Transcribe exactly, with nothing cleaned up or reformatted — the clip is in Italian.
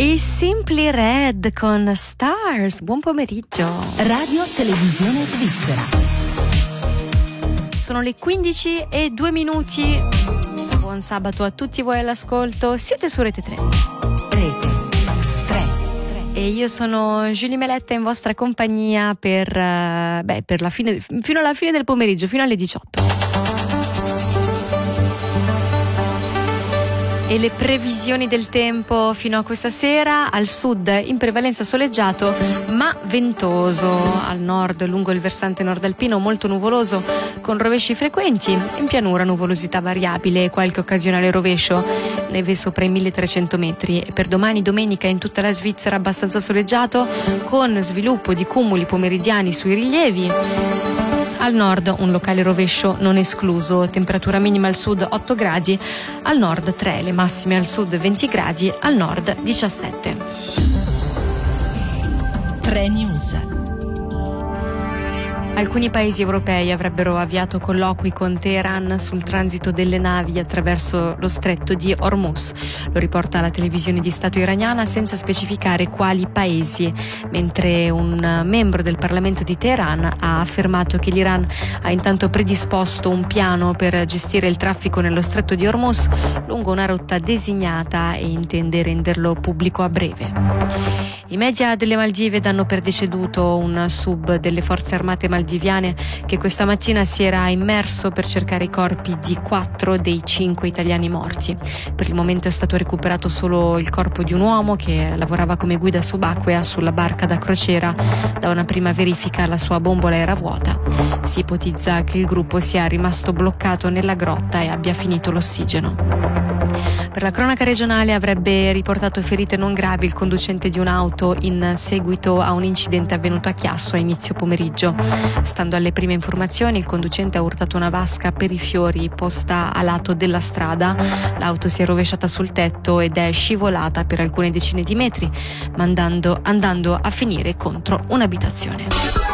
I Simply Red con Stars. Buon pomeriggio. Radio Televisione Svizzera. Sono le quindici e due minuti. Buon sabato a tutti voi all'ascolto. Siete su Rete tre. Rete tre. E io sono Julie Meletta in vostra compagnia per, uh, beh, per la fine, fino alla fine del pomeriggio, fino alle diciotto. E le previsioni del tempo fino a questa sera: al sud in prevalenza soleggiato ma ventoso, al nord lungo il versante nordalpino molto nuvoloso con rovesci frequenti, in pianura nuvolosità variabile e qualche occasionale rovescio, neve sopra i milletrecento metri. E per domani domenica in tutta la Svizzera abbastanza soleggiato con sviluppo di cumuli pomeridiani sui rilievi. Al nord un locale rovescio non escluso, temperatura minima al sud otto gradi, al nord tre, le massime al sud venti gradi, al nord diciassette. tre News. Alcuni paesi europei avrebbero avviato colloqui con Teheran sul transito delle navi attraverso lo stretto di Hormuz. Lo riporta la televisione di Stato iraniana senza specificare quali paesi, mentre un membro del Parlamento di Teheran ha affermato che l'Iran ha intanto predisposto un piano per gestire il traffico nello stretto di Hormuz lungo una rotta designata e intende renderlo pubblico a breve. I media delle Maldive danno per deceduto un sub delle forze armate maldiviane che questa mattina si era immerso per cercare i corpi di quattro dei cinque italiani morti. Per il momento è stato recuperato solo il corpo di un uomo che lavorava come guida subacquea sulla barca da crociera. Da una prima verifica la sua bombola era vuota. Si ipotizza che il gruppo sia rimasto bloccato nella grotta e abbia finito l'ossigeno. Per la cronaca regionale avrebbe riportato ferite non gravi il conducente di un'auto in seguito a un incidente avvenuto a Chiasso a inizio pomeriggio. Stando alle prime informazioni, il conducente ha urtato una vasca per i fiori posta a lato della strada. L'auto si è rovesciata sul tetto ed è scivolata per alcune decine di metri, mandando, andando a finire contro un'abitazione.